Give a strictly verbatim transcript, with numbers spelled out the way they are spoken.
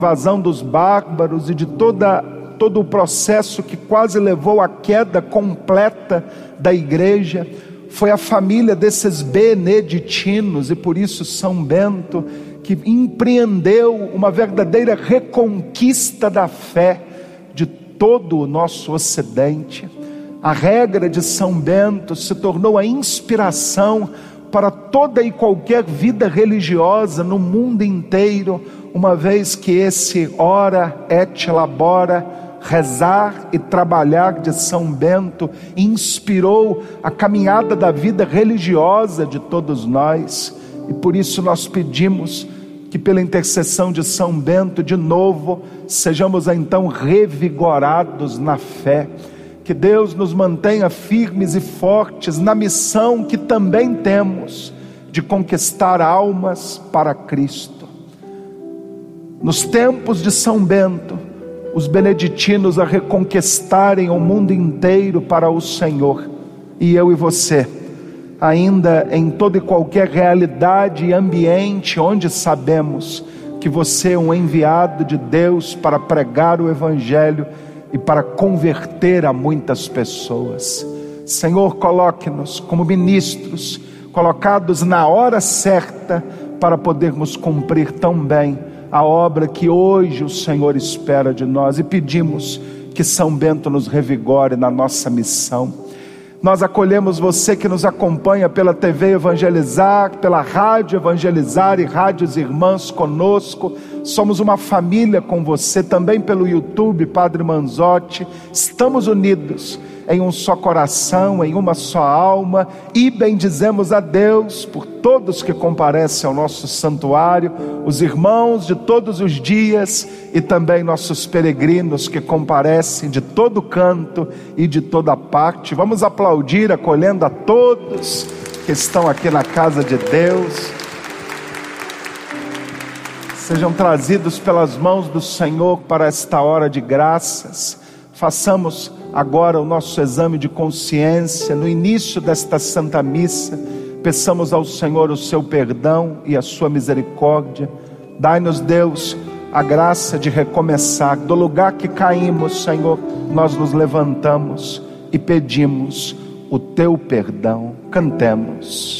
invasão dos bárbaros e de toda, todo o processo que quase levou à queda completa da igreja, foi a família desses beneditinos, e por isso São Bento, que empreendeu uma verdadeira reconquista da fé de todo o nosso Ocidente. A regra de São Bento se tornou a inspiração para toda e qualquer vida religiosa no mundo inteiro, uma vez que esse ora et labora, rezar e trabalhar de São Bento, inspirou a caminhada da vida religiosa de todos nós. E por isso nós pedimos que pela intercessão de São Bento, de novo, sejamos então revigorados na fé, que Deus nos mantenha firmes e fortes na missão que também temos de conquistar almas para Cristo. Nos tempos de São Bento, os beneditinos a reconquistarem o mundo inteiro para o Senhor, e eu e você, ainda em toda e qualquer realidade e ambiente onde sabemos que você é um enviado de Deus para pregar o Evangelho e para converter a muitas pessoas. Senhor, coloque-nos como ministros, colocados na hora certa, para podermos cumprir tão bem a obra que hoje o Senhor espera de nós, e pedimos que São Bento nos revigore na nossa missão. Nós acolhemos você que nos acompanha pela T V Evangelizar, pela Rádio Evangelizar e Rádios Irmãs conosco. Somos uma família com você, também pelo YouTube, Padre Manzotti. Estamos unidos em um só coração, em uma só alma, e bendizemos a Deus por todos que comparecem ao nosso santuário, os irmãos de todos os dias e também nossos peregrinos que comparecem de todo canto e de toda parte. Vamos aplaudir, acolhendo a todos que estão aqui na casa de Deus. Sejam trazidos pelas mãos do Senhor para esta hora de graças. Façamos agora o nosso exame de consciência. No início desta Santa Missa, peçamos ao Senhor o seu perdão e a sua misericórdia. Dai-nos, Deus, a graça de recomeçar. Do lugar que caímos, Senhor, nós nos levantamos e pedimos o teu perdão. Cantemos.